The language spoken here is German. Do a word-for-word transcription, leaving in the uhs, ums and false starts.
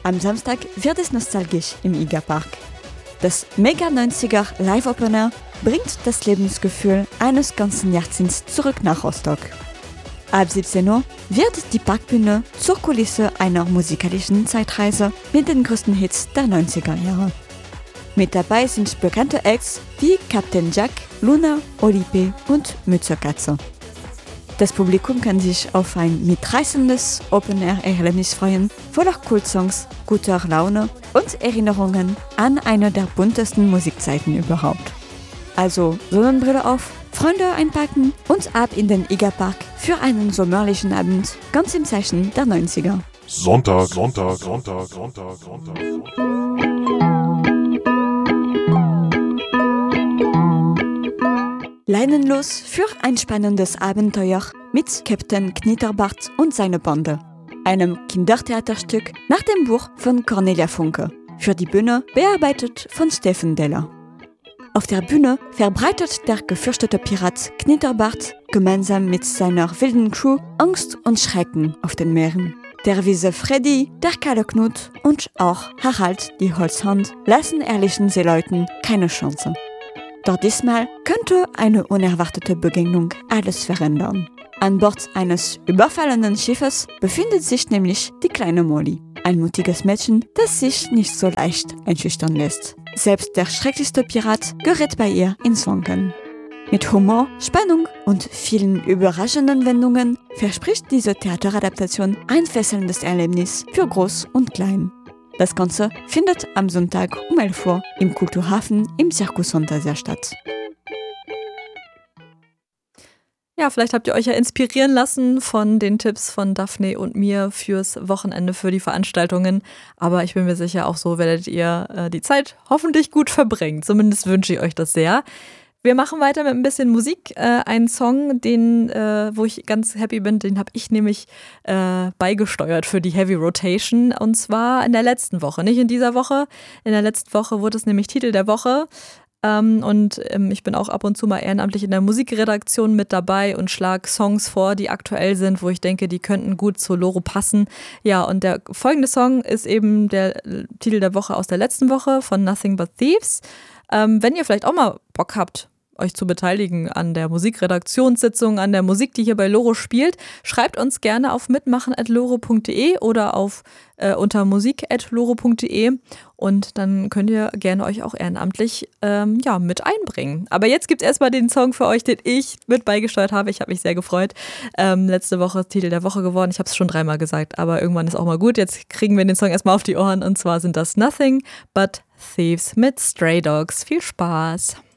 Am Samstag wird es nostalgisch im I G A Park. Das Mega neunziger Live-Opener bringt das Lebensgefühl eines ganzen Jahrzehnts zurück nach Rostock. Ab siebzehn Uhr wird die Parkbühne zur Kulisse einer musikalischen Zeitreise mit den größten Hits der neunziger Jahre. Mit dabei sind bekannte Acts wie Captain Jack, Luna, Olipe und Mützekatze. Das Publikum kann sich auf ein mitreißendes Open-Air-Erlebnis freuen, voller Kultsongs, guter Laune und Erinnerungen an eine der buntesten Musikzeiten überhaupt. Also Sonnenbrille auf, Freunde einpacken und ab in den I G A Park für einen sommerlichen Abend, ganz im Zeichen der neunziger. Sonntag, Sonntag, Sonntag, Sonntag, Sonntag. Leinenlos für ein spannendes Abenteuer mit Captain Knitterbart und seine Bande. Einem Kindertheaterstück nach dem Buch von Cornelia Funke. Für die Bühne bearbeitet von Steffen Deller. Auf der Bühne verbreitet der gefürchtete Pirat Knitterbart gemeinsam mit seiner wilden Crew Angst und Schrecken auf den Meeren. Der Wiese Freddy, der kahle Knut und auch Harald, die Holzhand, lassen ehrlichen Seeleuten keine Chance. Doch diesmal könnte eine unerwartete Begegnung alles verändern. An Bord eines überfallenen Schiffes befindet sich nämlich die kleine Molly. Ein mutiges Mädchen, das sich nicht so leicht einschüchtern lässt. Selbst der schrecklichste Pirat gerät bei ihr ins Wanken. Mit Humor, Spannung und vielen überraschenden Wendungen verspricht diese Theateradaptation ein fesselndes Erlebnis für Groß und Klein. Das Ganze findet am Sonntag um elf Uhr im Kulturhafen im Circus Fantasia statt. Ja, vielleicht habt ihr euch ja inspirieren lassen von den Tipps von Daphne und mir fürs Wochenende, für die Veranstaltungen. Aber ich bin mir sicher, auch so werdet ihr äh, die Zeit hoffentlich gut verbringen. Zumindest wünsche ich euch das sehr. Wir machen weiter mit ein bisschen Musik. Äh, einen Song, den, äh, wo ich ganz happy bin, den habe ich nämlich äh, beigesteuert für die Heavy Rotation. Und zwar in der letzten Woche, nicht in dieser Woche. In der letzten Woche wurde es nämlich Titel der Woche. Ähm, und ähm, ich bin auch ab und zu mal ehrenamtlich in der Musikredaktion mit dabei und schlage Songs vor, die aktuell sind, wo ich denke, die könnten gut zu Loro passen. Ja, und der folgende Song ist eben der äh, Titel der Woche aus der letzten Woche von Nothing But Thieves. Ähm, wenn ihr vielleicht auch mal Bock habt, euch zu beteiligen an der Musikredaktionssitzung, an der Musik, die hier bei Loro spielt, schreibt uns gerne auf mitmachen at loro punkt de oder auf äh, unter musik at loro punkt de und dann könnt ihr gerne euch auch ehrenamtlich ähm, ja, mit einbringen. Aber jetzt gibt es erstmal den Song für euch, den ich mit beigesteuert habe. Ich habe mich sehr gefreut. Ähm, letzte Woche Titel der Woche geworden. Ich habe es schon dreimal gesagt, aber irgendwann ist auch mal gut. Jetzt kriegen wir den Song erstmal auf die Ohren und zwar sind das Nothing But Thieves mit Stray Dogs. Viel Spaß!